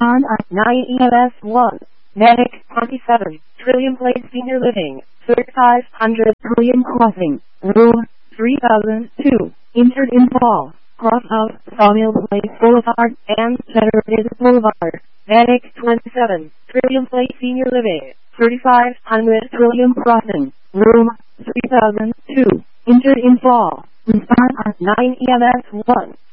Respond at 9 EMS 1. Medic 27. Trillium Place Senior Living. 3500 Trillium Crossing. Room 3002. Injured in fall. Crosshouse, Sawmill Place Boulevard, and Federated Boulevard. Medic 27. Trillium Place Senior Living. 3500 Trillium Crossing. Room 3002. Injured in fall. Respond at 9 EMS 1.